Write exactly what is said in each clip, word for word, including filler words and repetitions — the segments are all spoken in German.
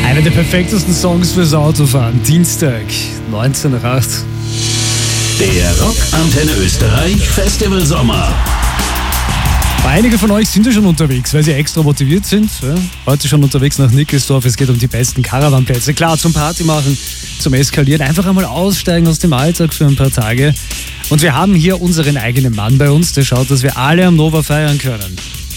Einer der perfektesten Songs fürs Autofahren. Dienstag, neunzehn Uhr acht. Der Rock Antenne Österreich Festival Sommer. Einige von euch sind ja schon unterwegs, weil sie extra motiviert sind. Ja, heute schon unterwegs nach Nickelsdorf. Es geht um die besten Caravanplätze. Klar, zum Party machen, zum Eskalieren. Einfach einmal aussteigen aus dem Alltag für ein paar Tage. Und wir haben hier unseren eigenen Mann bei uns, der schaut, dass wir alle am Nova feiern können.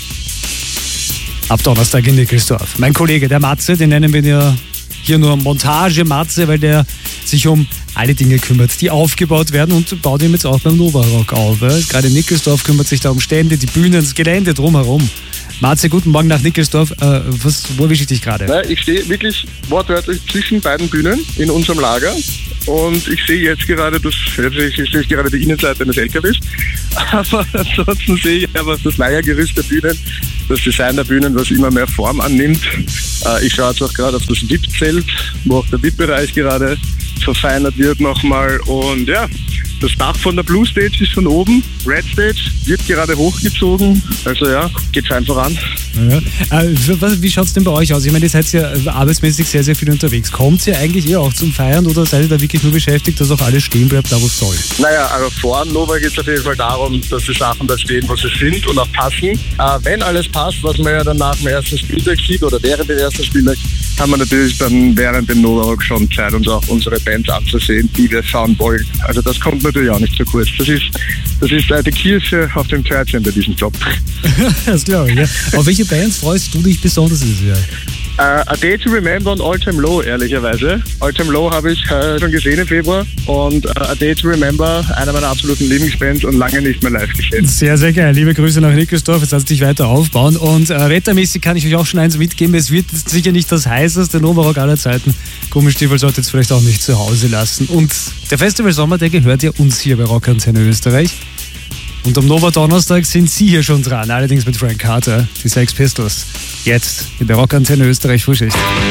Ab Donnerstag in Nickelsdorf. Mein Kollege, der Matze, den nennen wir ja hier nur Montage Matze, weil der sich um alle Dinge kümmert, die aufgebaut werden, und baut ihm jetzt auch beim Nova Rock auf. Ja. Gerade Nickelsdorf kümmert sich da um Stände, die Bühnen, das Gelände drumherum. Matze, guten Morgen nach Nickelsdorf. Äh, was, wo erwische ich dich gerade? Na, ich stehe wirklich wortwörtlich zwischen beiden Bühnen in unserem Lager. Und ich sehe jetzt gerade das, jetzt sehe ich gerade die Innenseite eines L K Ws. Aber ansonsten sehe ich aber das Leiergerüst der Bühnen, das Design der Bühnen, was immer mehr Form annimmt. Ich schaue jetzt auch gerade auf das V I P-Zelt, wo auch der V I P-Bereich gerade verfeinert wird nochmal. Und ja, das Dach von der Blue Stage ist von oben. Red Stage wird gerade hochgezogen. Also ja, geht fein voran. Ja. Äh, wie schaut es denn bei euch aus? Ich meine, ihr seid ja arbeitsmäßig sehr, sehr viel unterwegs. Kommt ihr eigentlich eher auch zum Feiern oder seid ihr da wirklich nur beschäftigt, dass auch alles stehen bleibt, da wo es soll? Naja, also vor Nova geht es auf jeden Fall darum, dass die Sachen da stehen, wo sie sind und auch passen. Äh, wenn alles passt, was man ja dann nach dem ersten Spieltag sieht oder während dem ersten Spieltag, haben wir natürlich dann während dem Nova Rock schon Zeit, uns auch unsere Bands anzusehen, die wir schauen wollen. Also das kommt natürlich auch nicht zu kurz. Das ist, das ist die Kirsche auf dem Pferdchen bei diesem Job. Das glaube ich, ja. Auf welche Bands freust du dich besonders dieses Jahr? Uh, A Day to Remember und All Time Low, ehrlicherweise. All Time Low habe ich uh, schon gesehen im Februar und uh, A Day to Remember, einer meiner absoluten Lieblingsbands und lange nicht mehr live gesehen. Sehr, sehr geil. Liebe Grüße nach Nickelsdorf, jetzt lass dich weiter aufbauen. Und uh, wettermäßig kann ich euch auch schon eins mitgeben, es wird sicher nicht das heißeste Nova Rock aller Zeiten. Gummistiefel sollte jetzt vielleicht auch nicht zu Hause lassen. Und der Festival Sommer, der gehört ja uns hier bei Rock Antenne Österreich. Und am Nova Donnerstag sind Sie hier schon dran, allerdings mit Frank Carter, die Sex Pistols. Jetzt in der Rock Antenne Österreich Frühschicht.